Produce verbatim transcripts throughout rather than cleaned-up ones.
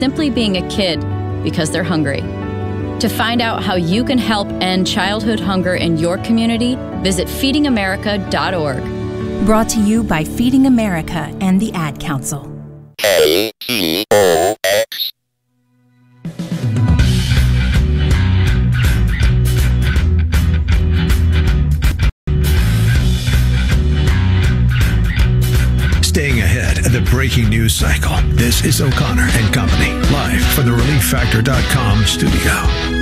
simply being a kid because they're hungry. To find out how you can help end childhood hunger in your community, visit feeding america dot org. Brought to you by Feeding America and the Ad Council. K T O X. Staying ahead of the breaking news cycle. This is O'Connor and Company, live from the relief factor dot com studio.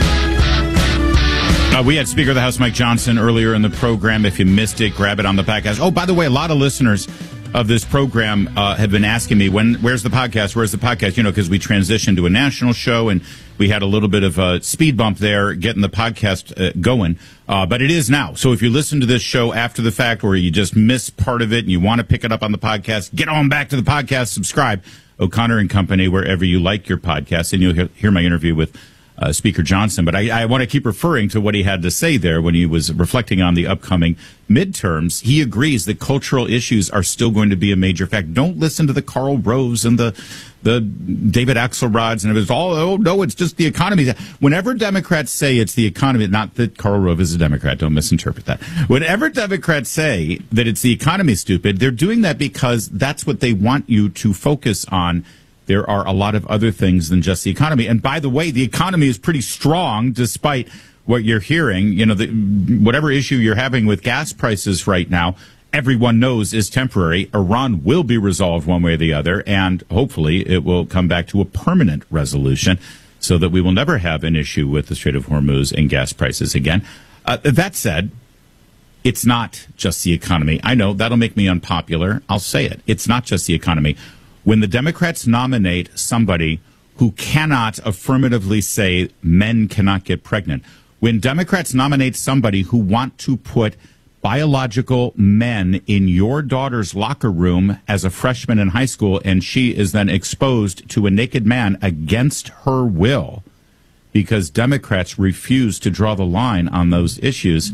Uh, we had Speaker of the House Mike Johnson earlier in the program. If you missed it, grab it on the podcast. Oh, by the way, a lot of listeners of this program uh, have been asking me, when, where's the podcast? Where's the podcast? You know, because we transitioned to a national show and we had a little bit of a speed bump there getting the podcast uh, going. Uh, but it is now. So if you listen to this show after the fact or you just miss part of it and you want to pick it up on the podcast, get on back to the podcast, subscribe. O'Connor and Company, wherever you like your podcast, and you'll hear, hear my interview with Uh, Speaker Johnson, but I, I want to keep referring to what he had to say there when he was reflecting on the upcoming midterms. He agrees that cultural issues are still going to be a major fact. Don't listen to the Karl Roves and the the David Axelrods and it was all, oh, no, it's just the economy. Whenever Democrats say it's the economy, not that Karl Rove is a Democrat, don't misinterpret that. Whenever Democrats say that it's the economy, stupid, they're doing that because that's what they want you to focus on. There are a lot of other things than just the economy. And by the way, the economy is pretty strong despite what you're hearing. You know, the, whatever issue you're having with gas prices right now, everyone knows is temporary. Iran will be resolved one way or the other, and hopefully it will come back to a permanent resolution so that we will never have an issue with the Strait of Hormuz and gas prices again. Uh, that said, it's not just the economy. I know that'll make me unpopular. I'll say it. It's not just the economy. When the Democrats nominate somebody who cannot affirmatively say men cannot get pregnant, when Democrats nominate somebody who want to put biological men in your daughter's locker room as a freshman in high school and she is then exposed to a naked man against her will because Democrats refuse to draw the line on those issues,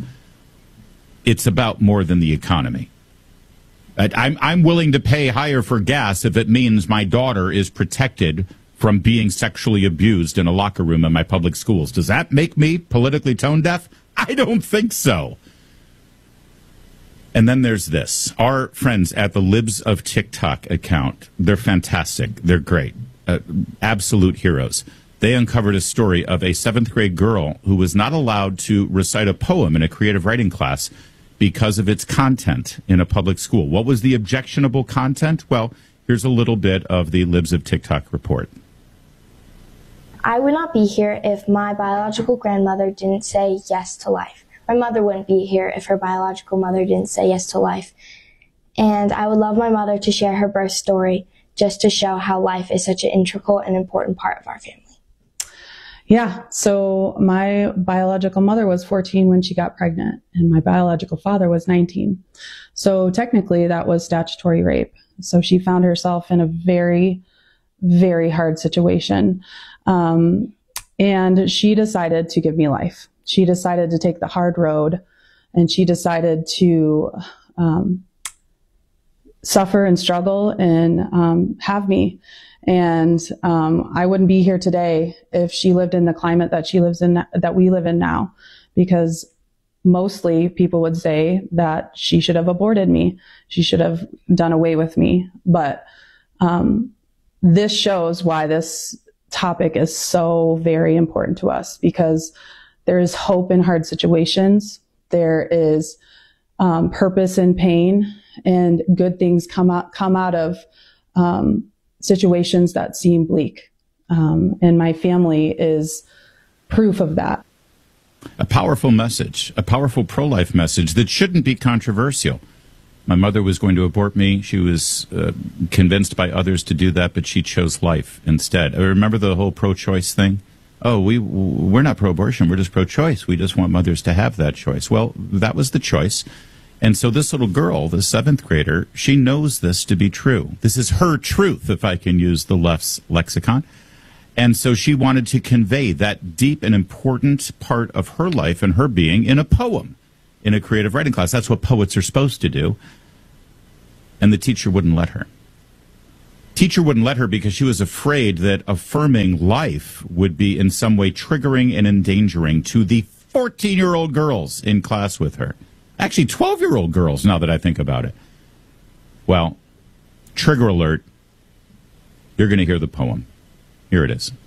it's about more than the economy. I'm, I'm willing to pay higher for gas if it means my daughter is protected from being sexually abused in a locker room in my public schools. Does that make me politically tone deaf? I don't think so. And then there's this. Our friends at the Libs of TikTok account, they're fantastic. They're great. Uh, absolute heroes. They uncovered a story of a seventh grade girl who was not allowed to recite a poem in a creative writing class because of its content in a public school. What was the objectionable content? Well, here's a little bit of the Libs of TikTok report. I would not be here if my biological grandmother didn't say yes to life. My mother wouldn't be here if her biological mother didn't say yes to life. And I would love my mother to share her birth story just to show how life is such an integral and important part of our family. Yeah, so my biological mother was fourteen when she got pregnant, and my biological father was nineteen. So technically that was statutory rape. So she found herself in a very, very hard situation. Um, and she decided to give me life. She decided to take the hard road, and she decided to um, suffer and struggle and um, have me. And um, I wouldn't be here today if she lived in the climate that she lives in, that we live in now, because mostly people would say that she should have aborted me. She should have done away with me. But um, this shows why this topic is so very important to us, because there is hope in hard situations. There is um, purpose in pain, and good things come out, come out of um, situations that seem bleak. Um, and my family is proof of that. A powerful message, a powerful pro-life message that shouldn't be controversial. My mother was going to abort me. She was uh, convinced by others to do that, but she chose life instead. I remember the whole pro-choice thing. Oh, we, we're not pro-abortion. We're just pro-choice. We just want mothers to have that choice. Well, that was the choice. And so this little girl, the seventh grader, she knows this to be true. This is her truth, if I can use the left's lexicon. And so she wanted to convey that deep and important part of her life and her being in a poem, in a creative writing class. That's what poets are supposed to do. And the teacher wouldn't let her. Teacher wouldn't let her because she was afraid that affirming life would be in some way triggering and endangering to the fourteen-year-old girls in class with her. Actually, twelve-year-old girls, now that I think about it. Well, trigger alert. You're going to hear the poem. Here it is.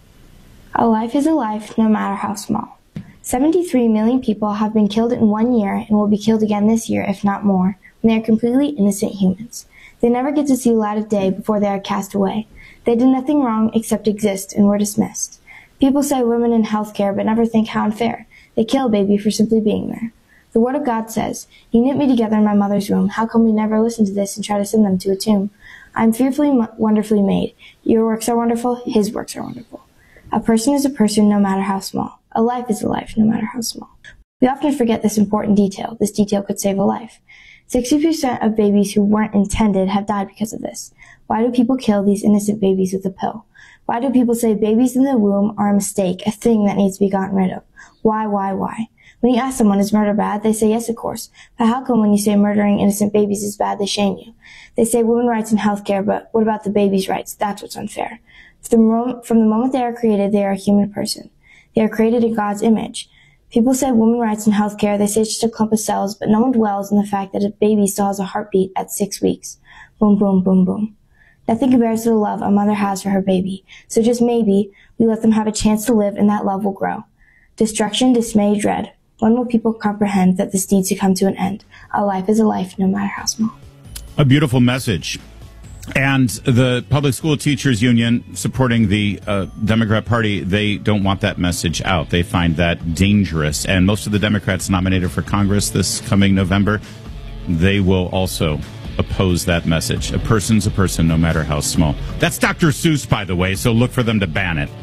A life is a life, no matter how small. seventy-three million people have been killed in one year and will be killed again this year, if not more, when they are completely innocent humans. They never get to see the light of day before they are cast away. They did nothing wrong except exist and were dismissed. People say women in healthcare but never think how unfair. They kill a baby for simply being there. The Word of God says, "You knit me together in my mother's womb. How come we never listen to this and try to send them to a tomb? I am fearfully, wonderfully made. Your works are wonderful. His works are wonderful." A person is a person no matter how small. A life is a life no matter how small. We often forget this important detail. This detail could save a life. sixty percent of babies who weren't intended have died because of this. Why do people kill these innocent babies with a pill? Why do people say babies in the womb are a mistake, a thing that needs to be gotten rid of? Why, why, why? When you ask someone, is murder bad? They say yes, of course. But how come when you say murdering innocent babies is bad, they shame you? They say women's rights in healthcare, but what about the baby's rights? That's what's unfair. From the moment they are created, they are a human person. They are created in God's image. People say women's rights in healthcare, they say it's just a clump of cells, but no one dwells on the fact that a baby still has a heartbeat at six weeks. Boom, boom, boom, boom. Nothing compares to the love a mother has for her baby. So just maybe, we let them have a chance to live and that love will grow. Destruction, dismay, dread. When will people comprehend that this needs to come to an end? A life is a life, no matter how small. A beautiful message. And the Public School Teachers Union, supporting the uh, Democrat Party, they don't want that message out. They find that dangerous. And most of the Democrats nominated for Congress this coming November, they will also oppose that message. A person's a person, no matter how small. That's Doctor Seuss, by the way, so look for them to ban it.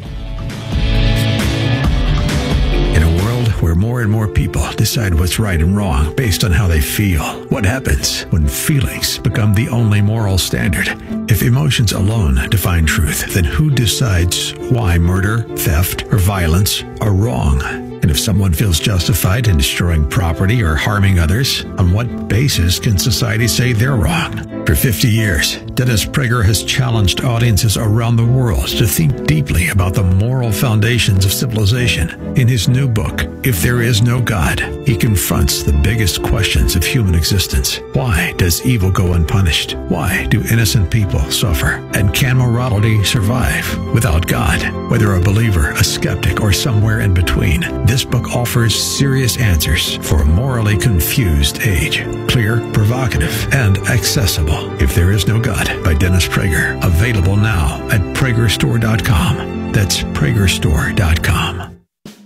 In a world where more and more people decide what's right and wrong based on how they feel, what happens when feelings become the only moral standard? If emotions alone define truth, then who decides why murder, theft, or violence are wrong? And if someone feels justified in destroying property or harming others, on what basis can society say they're wrong? For fifty years, Dennis Prager has challenged audiences around the world to think deeply about the moral foundations of civilization. In his new book, If There Is No God, he confronts the biggest questions of human existence. Why does evil go unpunished? Why do innocent people suffer? And can morality survive without God? Whether a believer, a skeptic, or somewhere in between, this book offers serious answers for a morally confused age. Clear, provocative, and accessible. If There Is No God by Dennis Prager. Available now at Prager Store dot com. That's Prager Store dot com.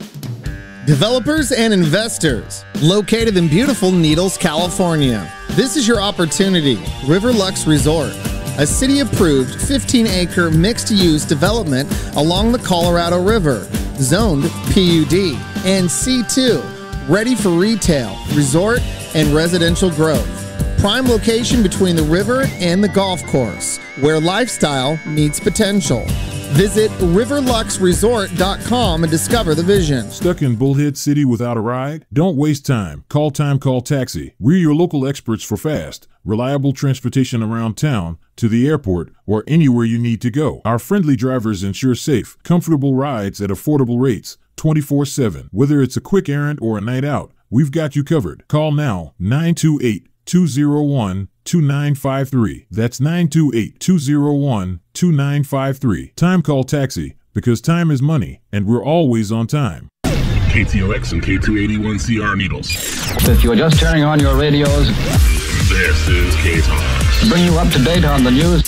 Developers and investors, located in beautiful Needles, California. This is your opportunity. Riverlux Resort, a city-approved fifteen acre mixed-use development along the Colorado River, zoned P U D and C two, ready for retail, resort, and residential growth. Prime location between the river and the golf course, where lifestyle meets potential. Visit Riverlux Resort dot com and discover the vision. Stuck in Bullhead City without a ride? Don't waste time. Call Time Call Taxi. We're your local experts for fast, reliable transportation around town, to the airport, or anywhere you need to go. Our friendly drivers ensure safe, comfortable rides at affordable rates, twenty-four seven. Whether it's a quick errand or a night out, we've got you covered. Call now, nine two eight, two zero one, two nine five three. That's nine two eight, two zero one, two nine five three. Time Call Taxi, because time is money, and we're always on time. K T O X and K two eighty-one C R Needles. If you're just turning on your radios, this is K-Talks. Bring you up to date on the news.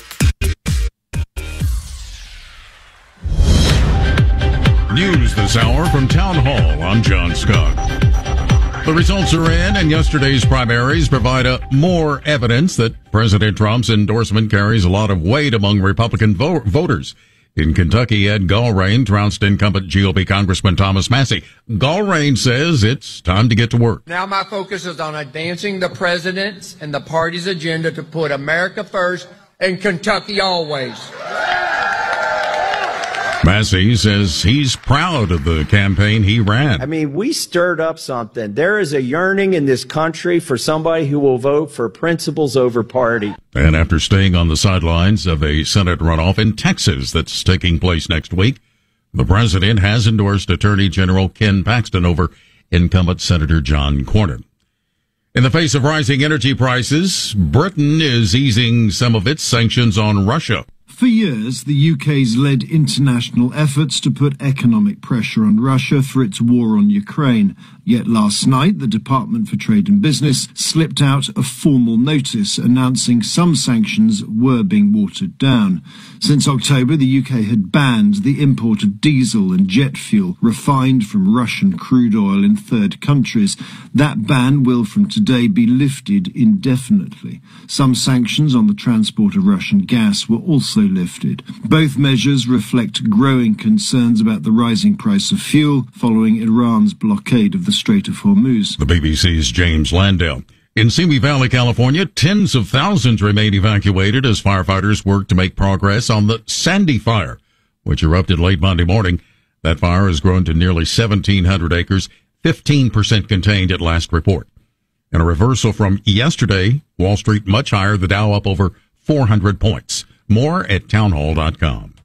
News this hour from Town Hall. I'm John Scott. The results are in, and yesterday's primaries provide a more evidence that President Trump's endorsement carries a lot of weight among Republican vo- voters. In Kentucky, Ed Gallrain trounced incumbent G O P Congressman Thomas Massie. Gallrain says it's time to get to work. Now my focus is on advancing the president's and the party's agenda to put America first and Kentucky always. Massey says he's proud of the campaign he ran. I mean, we stirred up something. There is a yearning in this country for somebody who will vote for principles over party. And after staying on the sidelines of a Senate runoff in Texas that's taking place next week, the president has endorsed Attorney General Ken Paxton over incumbent Senator John Cornyn. In the face of rising energy prices, Britain is easing some of its sanctions on Russia. For years, the U K's led international efforts to put economic pressure on Russia for its war on Ukraine. Yet last night, the Department for Trade and Business slipped out a formal notice announcing some sanctions were being watered down. Since October, the U K had banned the import of diesel and jet fuel refined from Russian crude oil in third countries. That ban will from today be lifted indefinitely. Some sanctions on the transport of Russian gas were also lifted. Both measures reflect growing concerns about the rising price of fuel following Iran's blockade of the Strait of Hormuz. The B B C's James Landale. In Simi Valley, California, tens of thousands remain evacuated as firefighters work to make progress on the Sandy Fire, which erupted late Monday morning. That fire has grown to nearly seventeen hundred acres, fifteen percent contained at last report. In a reversal from yesterday, Wall Street much higher, the Dow up over four hundred points. More at townhall dot com.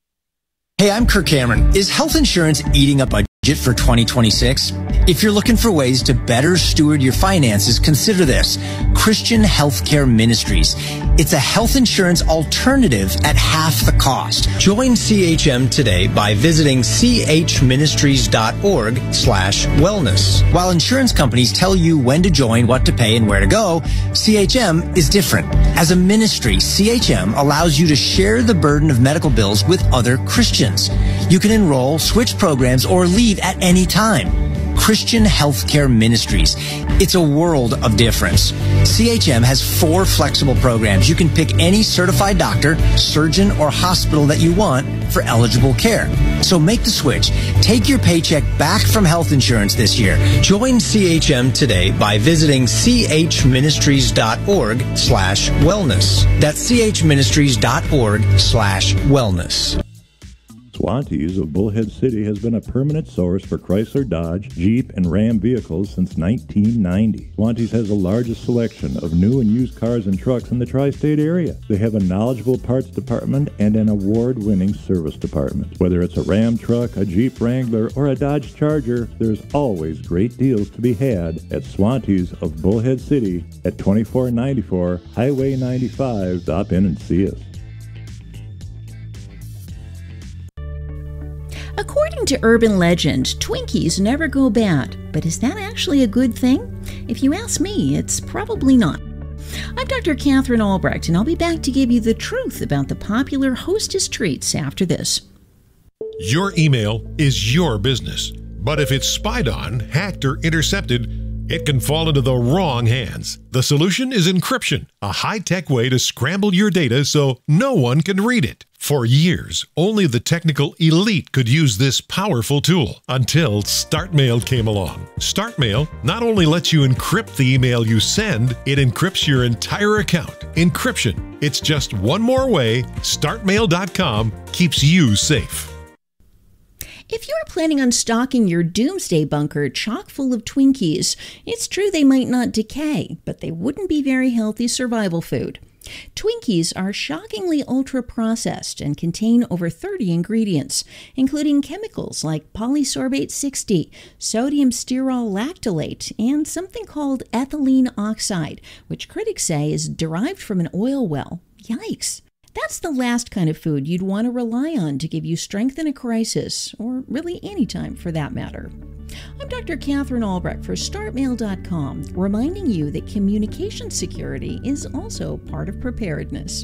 Hey, I'm Kirk Cameron. Is health insurance eating up a budget for twenty twenty-six? If you're looking for ways to better steward your finances, consider this. Christian Healthcare Ministries. It's a health insurance alternative at half the cost. Join C H M today by visiting chministries.org slash wellness. While insurance companies tell you when to join, what to pay, and where to go, C H M is different. As a ministry, C H M allows you to share the burden of medical bills with other Christians. You can enroll, switch programs, or leave at any time. Christian Healthcare Ministries. It's a world of difference. C H M has four flexible programs. You can pick any certified doctor, surgeon, or hospital that you want for eligible care. So make the switch. Take your paycheck back from health insurance this year. Join C H M today by visiting chministries.org slash wellness. That's chministries.org slash wellness. Swantees of Bullhead City has been a permanent source for Chrysler, Dodge, Jeep, and Ram vehicles since nineteen ninety. Swantees has the largest selection of new and used cars and trucks in the tri-state area. They have a knowledgeable parts department and an award-winning service department. Whether it's a Ram truck, a Jeep Wrangler, or a Dodge Charger, there's always great deals to be had at Swantees of Bullhead City at twenty-four ninety-four Highway ninety-five. Stop in and see us. According to urban legend, Twinkies never go bad. But is that actually a good thing? If you ask me, it's probably not. I'm Doctor Catherine Albrecht, and I'll be back to give you the truth about the popular Hostess treats after this. Your email is your business. But if it's spied on, hacked, or intercepted, it can fall into the wrong hands. The solution is encryption, a high-tech way to scramble your data so no one can read it. For years, only the technical elite could use this powerful tool until StartMail came along. StartMail not only lets you encrypt the email you send, it encrypts your entire account. Encryption. It's just one more way start mail dot com keeps you safe. If you're planning on stocking your doomsday bunker chock full of Twinkies, it's true they might not decay, but they wouldn't be very healthy survival food. Twinkies are shockingly ultra-processed and contain over thirty ingredients, including chemicals like polysorbate sixty, sodium sterol lactylate, and something called ethylene oxide, which critics say is derived from an oil well. Yikes! That's the last kind of food you'd want to rely on to give you strength in a crisis, or really any time for that matter. I'm Doctor Catherine Albrecht for start mail dot com, reminding you that communication security is also part of preparedness.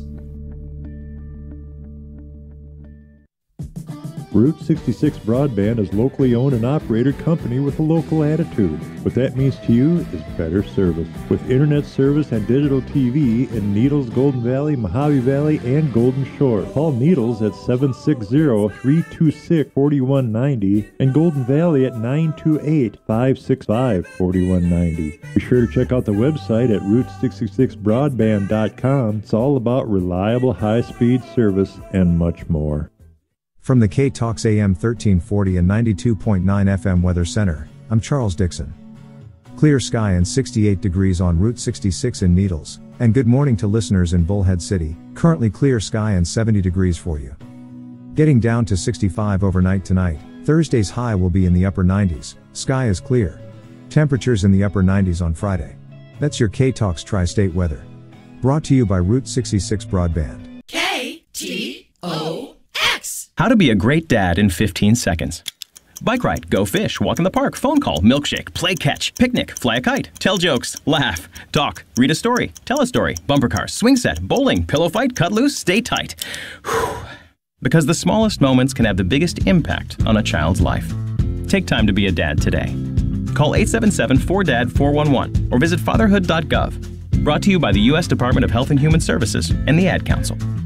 Route sixty-six Broadband is a locally owned and operated company with a local attitude. What that means to you is better service. With internet service and digital T V in Needles, Golden Valley, Mojave Valley, and Golden Shore. Call Needles at seven six zero, three two six, four one nine zero and Golden Valley at nine two eight, five six five, four one nine zero. Be sure to check out the website at route sixty-six broadband dot com. It's all about reliable high-speed service and much more. From the K-Talks A M thirteen forty and ninety-two point nine F M Weather Center, I'm Charles Dixon. Clear sky and sixty-eight degrees on Route sixty-six in Needles, and good morning to listeners in Bullhead City, currently clear sky and seventy degrees for you. Getting down to sixty-five overnight tonight, Thursday's high will be in the upper nineties, sky is clear. Temperatures in the upper nineties on Friday. That's your K-Talks Tri-State weather. Brought to you by Route sixty-six Broadband. K T O X. How to be a great dad in fifteen seconds. Bike ride, go fish, walk in the park, phone call, milkshake, play catch, picnic, fly a kite, tell jokes, laugh, talk, read a story, tell a story, bumper cars, swing set, bowling, pillow fight, cut loose, stay tight. Whew. Because the smallest moments can have the biggest impact on a child's life. Take time to be a dad today. Call eight seven seven, four D A D, four one one or visit fatherhood dot gov. Brought to you by the U S Department of Health and Human Services and the Ad Council.